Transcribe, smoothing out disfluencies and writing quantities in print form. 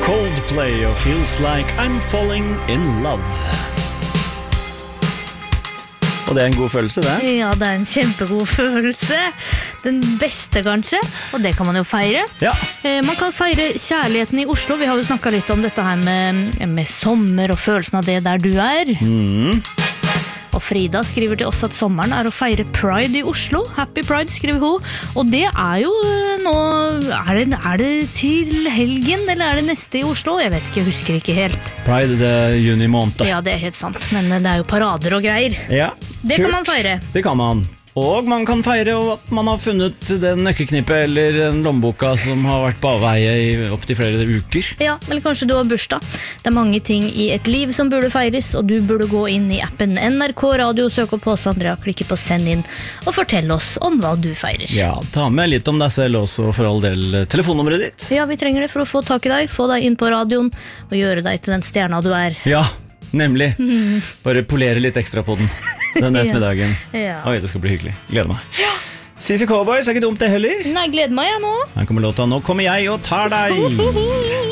Coldplay og Feels Like I'm Falling in Love. Og det en god følelse, det? Ja, det en kjempegod følelse. Den beste, kanskje. Og det kan man jo feire. Ja. Man kan feire kjærligheten i Oslo. Vi har jo snakket litt om dette her med sommer og følelsen av det der du er. Og Frida skriver til oss at sommeren å feire Pride i Oslo. Happy Pride, skriver hun. Og det jo nå... Er det til helgen, eller det neste i Oslo? Jeg vet ikke, jeg husker ikke helt. Pride, det juni måned. Ja, det helt sant. Men det jo parader og greier. Ja, det kult. Kan man feire. Det kan man. Og man kan feire at man har funnet den nøkkeknippet eller en lommeboka som har vært på avveie i opp til flere uker. Ja, eller kanskje du har bursdag. Det mange ting i et liv som burde feires, og du burde gå inn i appen NRK Radio, søke på oss, Andrea, klikke på send inn, og fortelle oss om hva du feirer. Ja, ta med litt om deg selv også, for all del telefonnummeret ditt. Ja, vi trenger det for å få tak i deg, få deg inn på radioen, og gjøre deg til den stjerna du er. Ja, nemlig. Bare polere litt ekstra på den ettermiddagen. Ja. Oi, det skal bli hyggelig. Gleder meg. Ja. CC Cowboys ikke dumt det heller. Nei, gleder meg jeg nå. Her kommer låta Nå kommer jeg og tar deg.